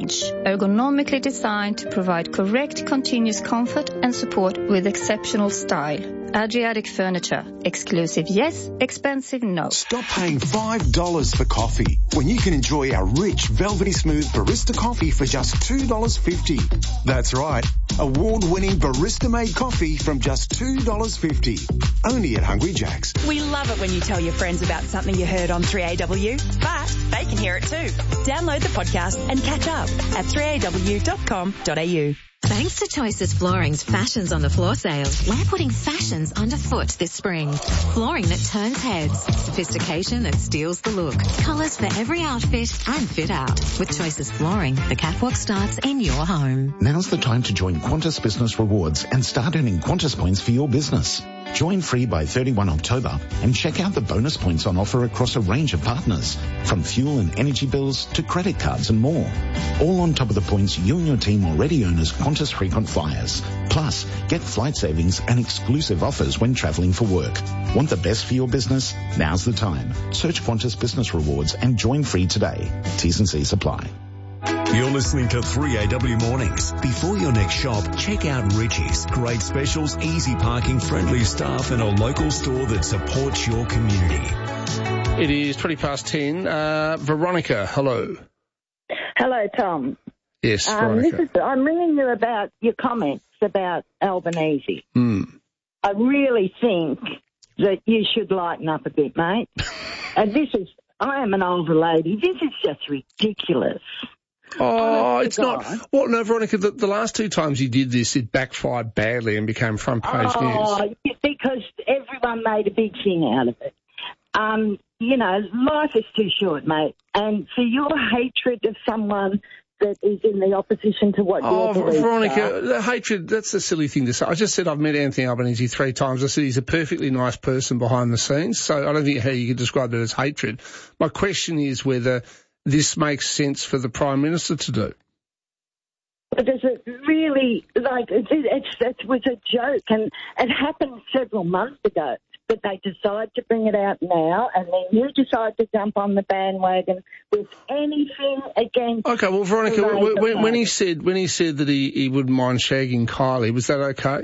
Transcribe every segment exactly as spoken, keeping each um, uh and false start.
inch, ergonomically designed to provide correct continuous comfort and support with exceptional style. Adriatic Furniture. Exclusive yes, expensive no. Stop paying five dollars for coffee when you can enjoy our rich, velvety smooth barista coffee for just two dollars fifty. That's right, award-winning barista-made coffee from just two dollars fifty. Only at Hungry Jack's. We love it when you tell your friends about something you heard on three A W, but they can hear it too. Download the podcast and catch up at three a w dot com dot a u. Thanks to Choices Flooring's Fashions on the Floor sale, we're putting fashions underfoot this spring. Flooring that turns heads, sophistication that steals the look, colours for every outfit and fit out. With Choices Flooring, the catwalk starts in your home. Now's the time to join Qantas Business Rewards and start earning Qantas points for your business. Join free by thirty-first October and check out the bonus points on offer across a range of partners, from fuel and energy bills to credit cards and more. All on top of the points you and your team already earn as Qantas frequent flyers. Plus, get flight savings and exclusive offers when travelling for work. Want the best for your business? Now's the time. Search Qantas Business Rewards and join free today. T's and C's apply. You're listening to three A W Mornings. Before your next shop, check out Richie's. Great specials, easy parking, friendly staff and a local store that supports your community. It is twenty past ten. Uh, Veronica, hello. Hello, Tom. Yes, um, Veronica. This is, I'm ringing you about your comments about Albanese. Mm. I really think that you should lighten up a bit, mate. And this is, I am an older lady. This is just ridiculous. Oh, it's not. Well, no, Veronica, the, the last two times you did this, it backfired badly and became front page oh, news. Because everyone made a big thing out of it. Um, you know, life is too short, mate. And for your hatred of someone that is in the opposition to what oh, you're doing. Veronica, the hatred, that's a silly thing to say. I just said I've met Anthony Albanese three times. I said he's a perfectly nice person behind the scenes, so I don't think how you could describe it as hatred. My question is whether this makes sense for the Prime Minister to do. But does it really, like, it, it's, it was a joke, and it happened several months ago, but they decide to bring it out now, and then you decide to jump on the bandwagon with anything against... Okay, well, Veronica, when, when he said when he said that he, he wouldn't mind shagging Kylie, was that okay?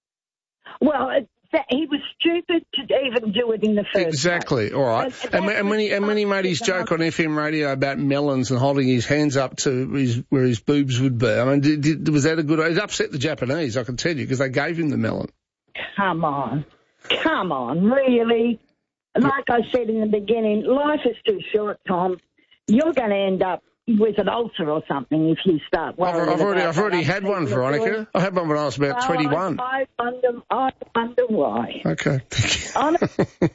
Well, it, that, he was stupid to even do it in the first Exactly, place. all right. And, and, and, when he, and when he made his joke on F M radio about melons and holding his hands up to his, where his boobs would be, I mean, did, did, was that a good... It upset the Japanese, I can tell you, because they gave him the melon. Come on. Come on, really? Like I said in the beginning, life is too short, Tom. You're going to end up with an ulcer or something if you start worrying. I've, I've already, about I've already had one, Veronica. I had one when I was about well, twenty-one. I, I, wonder, I wonder why. Okay, thank you.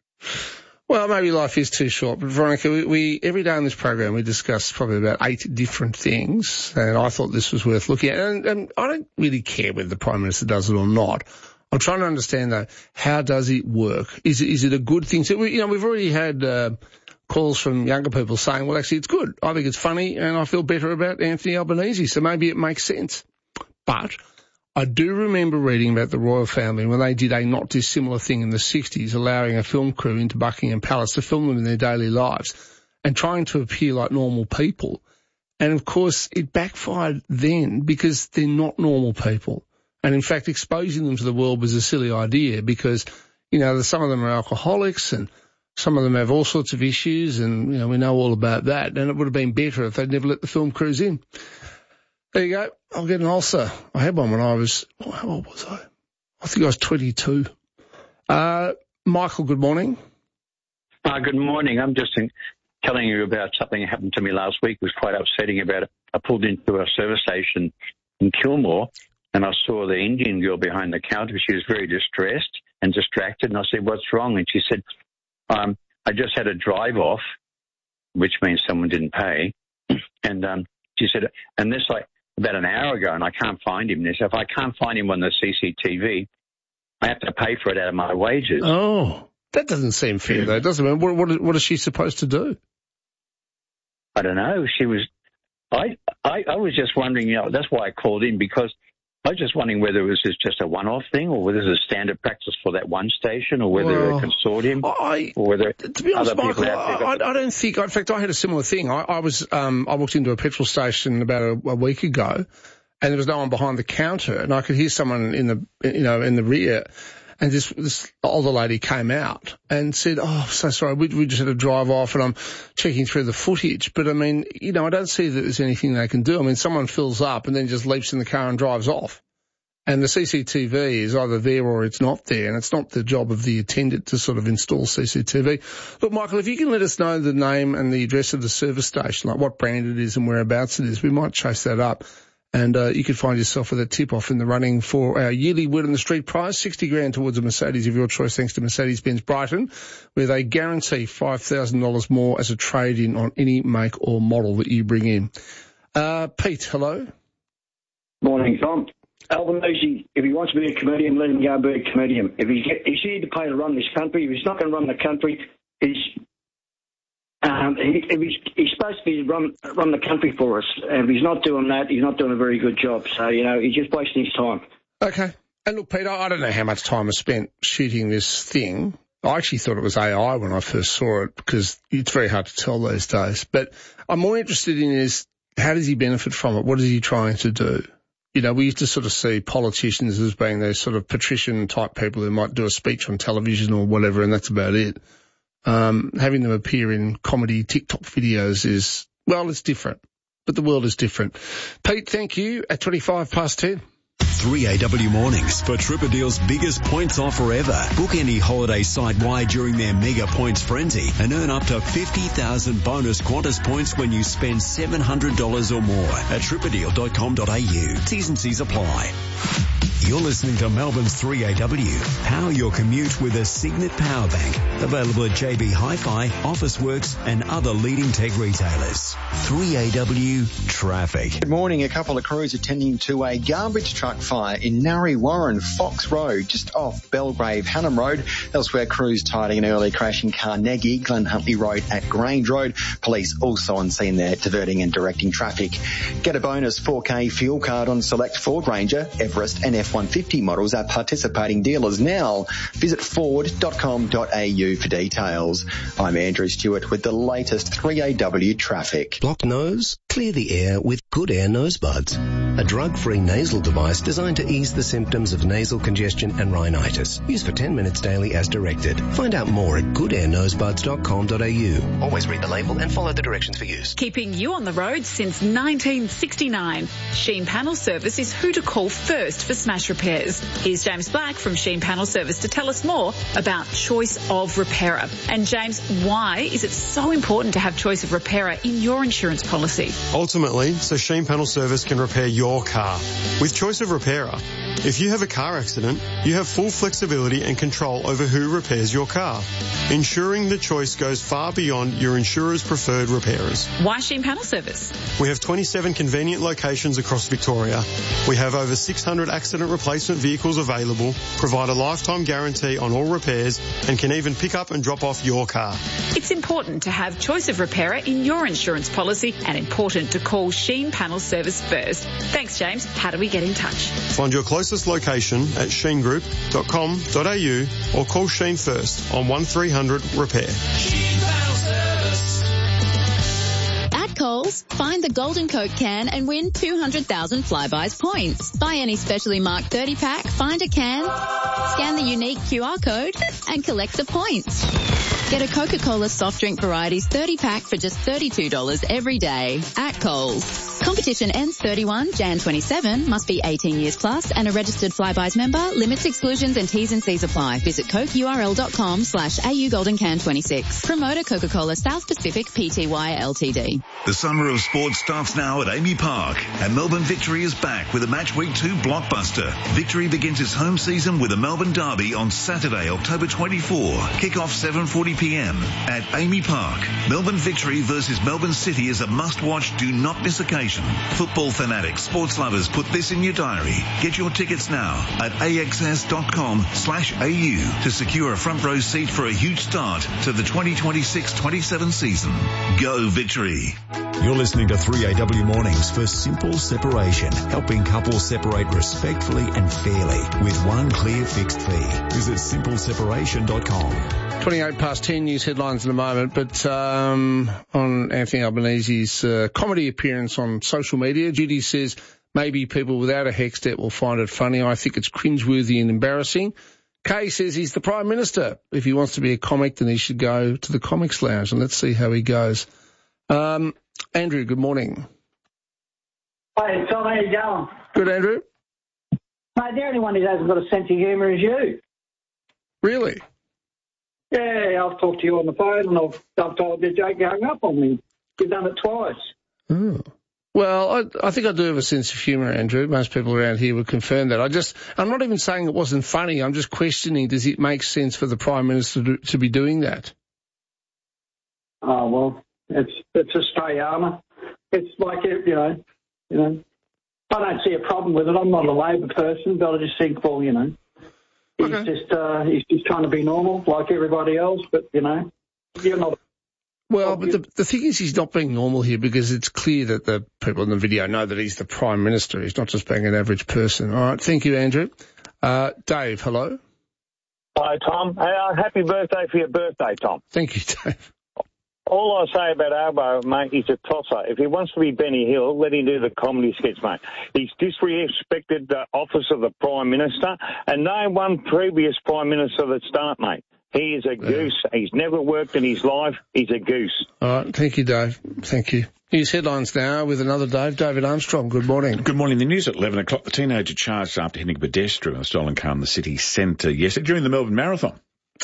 Well, maybe life is too short, but Veronica, we, we every day on this program we discuss probably about eight different things, and I thought this was worth looking at. And, and I don't really care whether the Prime Minister does it or not. I'm trying to understand, though, how does it work? Is it, is it a good thing? So, we, you know, we've already had uh, calls from younger people saying, well, actually, it's good. I think it's funny, and I feel better about Anthony Albanese, so maybe it makes sense. But I do remember reading about the royal family when they did a not dissimilar thing in the sixties, allowing a film crew into Buckingham Palace to film them in their daily lives and trying to appear like normal people. And, of course, it backfired then because they're not normal people. And, in fact, exposing them to the world was a silly idea because, you know, some of them are alcoholics and some of them have all sorts of issues and, you know, we know all about that. And it would have been better if they'd never let the film crews in. There you go. I'll get an ulcer. I had one when I was, oh, how old was I? I think I was twenty-two. Uh, Michael, good morning. Uh, good morning. I'm just in, telling you about something that happened to me last week. It was quite upsetting about it. I pulled into a service station in Kilmore, and I saw the Indian girl behind the counter. She was very distressed and distracted. And I said, what's wrong? And she said, um, I just had a drive off, which means someone didn't pay. And um, she said, and this like about an hour ago, and I can't find him. And so if I can't find him on the C C T V, I have to pay for it out of my wages. Oh, that doesn't seem fair, though, doesn't it? What, what, what is she supposed to do? I don't know. She was, I, I, I was just wondering, you know, that's why I called in, because I was just wondering whether it was just a one-off thing, or whether it's a standard practice for that one station, or whether well, a consortium, I, or whether to be honest, other Michael, people out there. I, I don't think. In fact, I had a similar thing. I, I was um, I walked into a petrol station about a, a week ago, and there was no one behind the counter, and I could hear someone in the you know in the rear. And this, this older lady came out and said, oh, so sorry, we, we just had to drive off, and I'm checking through the footage. But, I mean, you know, I don't see that there's anything they can do. I mean, someone fills up and then just leaps in the car and drives off. And the C C T V is either there or it's not there, and it's not the job of the attendant to sort of install C C T V. Look, Michael, if you can let us know the name and the address of the service station, like what brand it is and whereabouts it is, we might chase that up. And uh, you could find yourself with a tip-off in the running for our yearly Word on the Street prize, sixty grand towards a Mercedes of your choice, thanks to Mercedes-Benz Brighton, where they guarantee five thousand dollars more as a trade-in on any make or model that you bring in. Uh, Pete, hello. Morning, Tom. Albanese, if he wants to be a comedian, let him go and be a comedian. If he's, he's here to pay to run this country, if he's not going to run the country, he's... Um, he, he's, he's supposed to be run run the country for us, and if he's not doing that, he's not doing a very good job. So, you know, he's just wasting his time. Okay. And look, Peter, I don't know how much time I spent shooting this thing. I actually thought it was A I when I first saw it, because it's very hard to tell these days. But I'm more interested in is, how does he benefit from it? What is he trying to do? You know, we used to sort of see politicians as being those sort of patrician-type people who might do a speech on television or whatever, and that's about it. Um, having them appear in comedy TikTok videos is, well, it's different, but the world is different. Pete, thank you. At twenty-five past ten. three A W mornings for Tripadeal's biggest points offer ever. Book any holiday site-wide during their mega points frenzy and earn up to fifty thousand bonus Qantas points when you spend seven hundred dollars or more at tripadeal dot com dot a u. T's and C's apply. You're listening to Melbourne's three A W. Power your commute with a Signet Power Bank. Available at J B Hi-Fi, Officeworks and other leading tech retailers. three A W Traffic. Good morning. A couple of crews attending to a garbage truck fire in Narre Warren, Fox Road, just off Belgrave, Hannam Road. Elsewhere, crews tidying an early crash in Carnegie, Glen Huntly Road at Grange Road. Police also on scene there, diverting and directing traffic. Get a bonus four K fuel card on select Ford Ranger, Everest and F one fifty models at participating dealers now. Visit ford dot com dot a u for details. I'm Andrew Stewart with the latest three A W traffic. Blocked nose? Clear the air with Good Air Nose Buds, a drug-free nasal device designed to ease the symptoms of nasal congestion and rhinitis. Use for ten minutes daily as directed. Find out more at good air nose buds dot com dot a u. Always read the label and follow the directions for use. Keeping you on the road since nineteen sixty-nine. Sheen Panel Service is who to call first for smash repairs. Here's James Black from Sheen Panel Service to tell us more about choice of repairer. And James, why is it so important to have choice of repairer in your insurance policy? Ultimately, so Sheen Panel Service can repair your car. With choice of repairer, if you have a car accident, you have full flexibility and control over who repairs your car, ensuring the choice goes far beyond your insurer's preferred repairers. Why Sheen Panel Service? We have twenty-seven convenient locations across Victoria. We have over six hundred accident replacement vehicles available, provide a lifetime guarantee on all repairs, and can even pick up and drop off your car. It's important to have choice of repairer in your insurance policy and important to call Sheen Panel Service first. Thanks, James. How do we get in touch? Find your closest location at sheen group dot com dot a u or call Sheen first on one three hundred repair. Sheen Panel Service. At Coles, find the Golden Coke can and win two hundred thousand Flybuys points. Buy any specially marked thirty pack, find a can, scan the unique Q R code and collect the points. Get a Coca-Cola soft drink varieties thirty pack for just thirty-two dollars every day at Coles. Competition ends thirty-first of January twenty-seven, must be eighteen years plus and a registered Flybuys member. Limits, exclusions and T's and C's apply. Visit cokeurl.com slash AUGoldenCan26. Promoter Coca-Cola South Pacific Pty Ltd. The summer of sport starts now at Amy Park, and Melbourne Victory is back with a Match Week two blockbuster. Victory begins its home season with a Melbourne derby on Saturday, October twenty-fourth. Kick-off seven forty p m at Amy Park. Melbourne Victory versus Melbourne City is a must-watch, do not miss occasion. separation. Football fanatics, sports lovers, put this in your diary. Get your tickets now at axs.com slash au to secure a front row seat for a huge start to the twenty twenty-six twenty-seven season. Go Victory. You're listening to three A W Mornings for simple separation, helping couples separate respectfully and fairly with one clear fixed fee. Visit simple separation dot com. twenty-eight past ten, news headlines in a moment, but um, on Anthony Albanese's uh, comedy appearance on social media, Judy says maybe people without a HECS debt will find it funny. I think it's cringeworthy and embarrassing. Kay says he's the Prime Minister. If he wants to be a comic, then he should go to the Comics Lounge, and let's see how he goes. Um, Andrew, good morning. Hey, Tom, how you going? Good, Andrew. Mate, the only one who hasn't got a sense of humour is you. Really? Yeah, I've talked to you on the phone and I've, I've told you Jake you hung up on me. You've done it twice. Oh. Well, I, I think I do have a sense of humour, Andrew. Most people around here would confirm that. I just, I'm not even saying it wasn't funny. I'm just questioning, does it make sense for the Prime Minister to, to be doing that? Oh, well, it's it's a stray armour. It's like, you know, you know, I don't see a problem with it. I'm not a Labor person, but I just think, well, you know, he's okay. just uh, he's just trying to be normal like everybody else, but, you know, you're not. Well, but the, the thing is he's not being normal here because it's clear that the people in the video know that he's the Prime Minister. He's not just being an average person. All right, thank you, Andrew. Uh, Dave, hello. Hi, Tom. Uh, happy birthday for your birthday, Tom. Thank you, Dave. All I say about Albo, mate, he's a tosser. If he wants to be Benny Hill, let him do the comedy sketch, mate. He's disrespected the office of the Prime Minister, and no one previous Prime Minister that's done it, mate. He is a goose. Yeah. He's never worked in his life. He's a goose. All right. Thank you, Dave. Thank you. News headlines now with another Dave. David Armstrong, good morning. Good morning. The news at eleven o'clock. The teenager charged after hitting a pedestrian in a stolen car in the city centre yesterday during the Melbourne Marathon.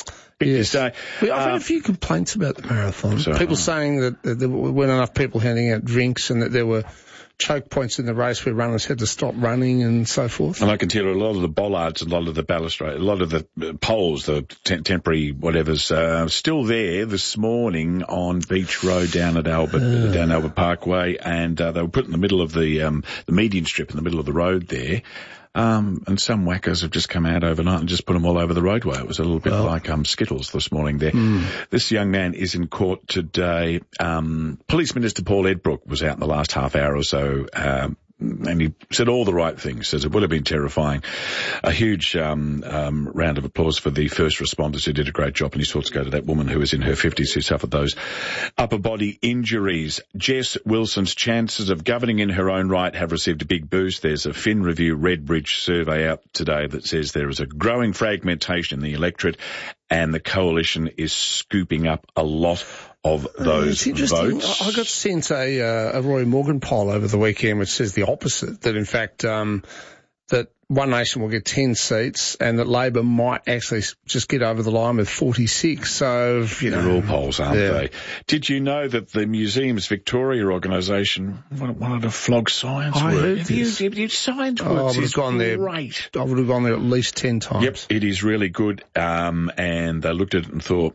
Yes. Day. Well, I've uh, had a few complaints about the marathon. So, people uh, saying that, that there weren't enough people handing out drinks and that there were choke points in the race where runners had to stop running and so forth. And I can tell you a lot of the bollards, a lot of the balustrade, a lot of the poles, the te- temporary whatever's uh, still there this morning on Beach Road down at Albert, uh. down Albert Parkway, and uh, they were put in the middle of the um, the median strip in the middle of the road there. Um, and some whackers have just come out overnight and just put them all over the roadway. It was a little bit oh. like um, Skittles this morning there. Mm. This young man is in court today. Um, Police Minister Paul Edbrook was out in the last half hour or so, um, and he said all the right things. Says it would have been terrifying. A huge um, um, round of applause for the first responders who did a great job, and his thoughts go to that woman who was in her fifties who suffered those upper body injuries. Jess Wilson's chances of governing in her own right have received a big boost. There's a Fin Review Redbridge survey out today that says there is a growing fragmentation in the electorate, and the coalition is scooping up a lot of those it's interesting. votes. I got sent a, uh, a Roy Morgan poll over the weekend which says the opposite, that in fact um, that One Nation will get ten seats and that Labor might actually just get over the line with forty-six. So, you know. They're all polls, aren't yeah. they? Did you know that the Museums Victoria organisation wanted to flog science I work? heard Have this. You, you, science oh, works I would have gone there. Great. I would have gone there at least ten times. Yep, it is really good. Um, and they looked at it and thought,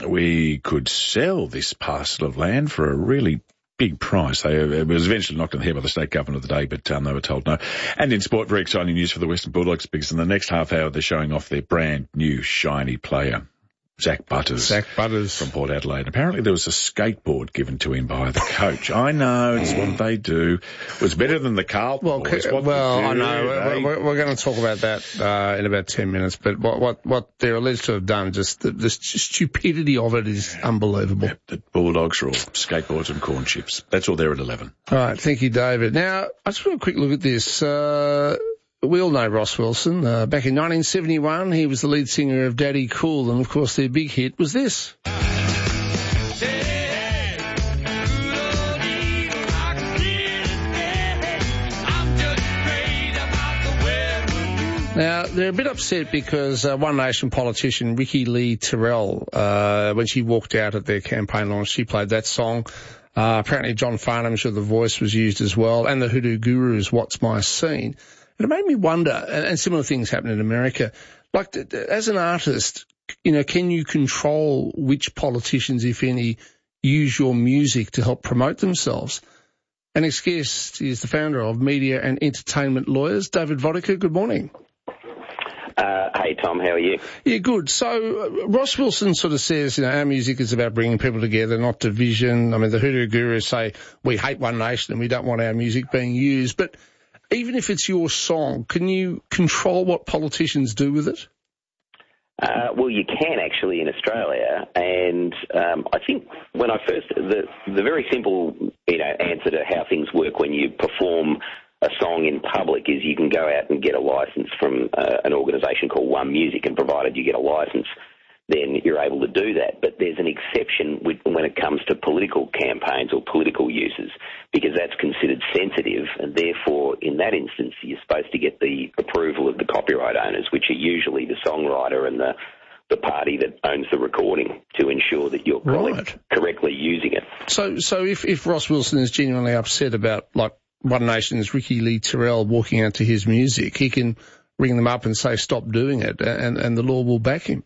we could sell this parcel of land for a really big price. They, it was eventually knocked on the head by the state government of the day, but um, they were told no. And in sport, very exciting news for the Western Bulldogs, because in the next half hour they're showing off their brand new shiny player, Zach Butters. Zach Butters. From Port Adelaide. Apparently there was a skateboard given to him by the coach. I know, it's what they do. It was better than the Carlton well, boys. What well, do, I know. We're, we're, we're going to talk about that uh, in about ten minutes, but what, what, what they're alleged to have done, just the, the stupidity of it is unbelievable. Yep, the Bulldogs are all skateboards and corn chips. That's all there at eleven. All right, thank you, David. Now, I just want a quick look at this. Uh, We all know Ross Wilson. Uh, back in nineteen seventy-one, he was the lead singer of Daddy Cool, and of course their big hit was this. Now, they're a bit upset because uh, One Nation politician Ricky Lee Terrell, uh, when she walked out at their campaign launch, she played that song. Uh, apparently John Farnham's The Voice was used as well, and the Hoodoo Guru's What's My Scene. And it made me wonder, and, and similar things happen in America, like as an artist, you know, can you control which politicians, if any, use your music to help promote themselves? Our next guest is the founder of Media and Entertainment Lawyers, David Vodicka. Good morning. Uh, hey, Tom, how are you? Yeah, good. So uh, Ross Wilson sort of says, you know, our music is about bringing people together, not division. I mean, the Hoodoo Gurus say we hate One Nation and we don't want our music being used. But even if it's your song, can you control what politicians do with it? Uh, well, you can actually in Australia, and um, I think when I first, the the very simple, you know, answer to how things work when you perform a song in public is you can go out and get a license from uh, an organisation called One Music, and provided you get a license, then you're able to do that. But there's an exception with, when it comes to political campaigns or political uses, because that's considered sensitive, and therefore, in that instance, you're supposed to get the approval of the copyright owners, which are usually the songwriter and the, the party that owns the recording, to ensure that you're right. correctly using it. So, so if, if Ross Wilson is genuinely upset about, like, One Nation's Ricky Lee Terrell walking out to his music, he can ring them up and say, stop doing it, and, and the law will back him.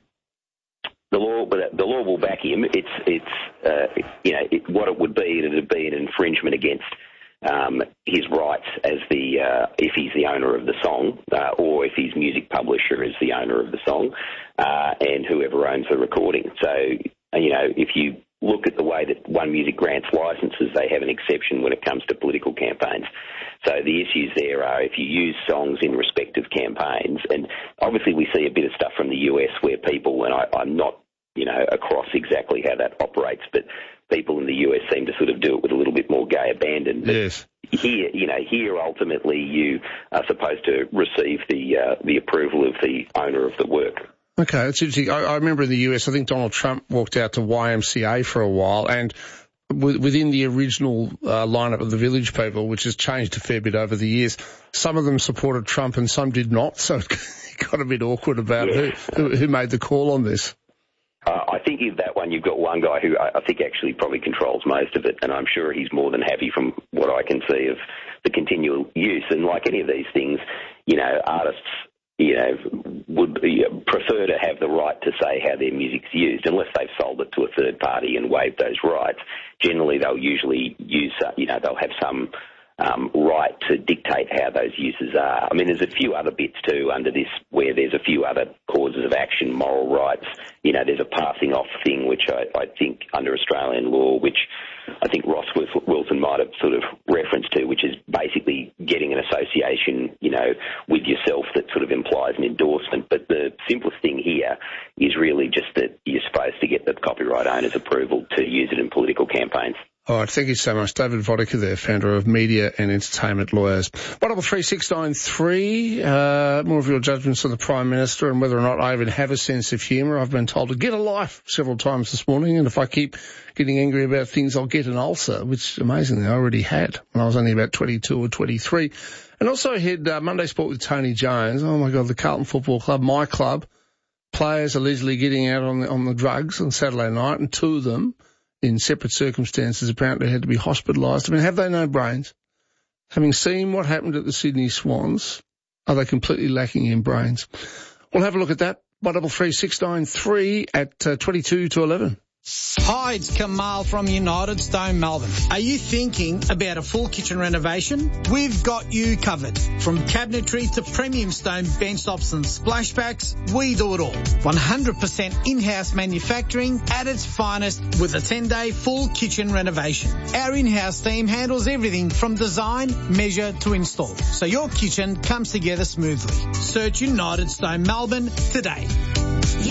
The law, but the law will back him. It's, it's, uh, you know, it, what it would be, it would be an infringement against um, his rights as the, uh, if he's the owner of the song, uh, or if his music publisher is the owner of the song, uh, and whoever owns the recording. So, you know, if you look at the way that One Music grants licenses, they have an exception when it comes to political campaigns. So the issues there are if you use songs in respect of campaigns, and obviously we see a bit of stuff from the U S where people, and I, I'm not, you know, across exactly how that operates, but people in the U S seem to sort of do it with a little bit more gay abandon. But yes. Here, you know, here ultimately you are supposed to receive the uh, the approval of the owner of the work. Okay, that's interesting. I, I remember in the U S, I think Donald Trump walked out to Y M C A for a while, and w- within the original uh, lineup of the Village People, which has changed a fair bit over the years, some of them supported Trump and some did not, so it got a bit awkward about yeah. who, who made the call on this. Uh, I think in that one you've got one guy who I, I think actually probably controls most of it, and I'm sure he's more than happy from what I can see of the continual use. And like any of these things, you know, artists, you know, would be, uh, prefer to have the right to say how their music's used, unless they've sold it to a third party and waived those rights. Generally, they'll usually use, uh, you know, they'll have some um, right to dictate how those uses are. I mean, there's a few other bits too under this where there's a few other causes of action, moral rights. You know, there's a passing off thing, which I, I think under Australian law, which I think Ross Wilson might have sort of referenced to, which is basically getting an association, you know, with yourself that sort of implies an endorsement. But the simplest thing here is really just that you're supposed to get the copyright owner's approval to use it in political campaigns. All right, thank you so much. David Vodicka there, founder of Media and Entertainment Lawyers. one double three six nine three, uh, more of your judgments on the Prime Minister and whether or not I even have a sense of humour. I've been told to get a life several times this morning, and if I keep getting angry about things, I'll get an ulcer, which amazingly I already had when I was only about twenty-two or twenty-three. And also I had uh, Monday Sport with Tony Jones. Oh my God, the Carlton Football Club, my club, players allegedly getting out on the, on the drugs on Saturday night, and two of them, in separate circumstances, apparently had to be hospitalised. I mean, have they no brains? Having seen what happened at the Sydney Swans, are they completely lacking in brains? We'll have a look at that. one double three six nine three at uh, twenty-two to eleven. Hi, it's Kamal from United Stone Melbourne. Are you thinking about a full kitchen renovation? We've got you covered. From cabinetry to premium stone benchtops and splashbacks, we do it all. one hundred percent in-house manufacturing at its finest with a ten-day full kitchen renovation. Our in-house team handles everything from design, measure to install, so your kitchen comes together smoothly. Search United Stone Melbourne today.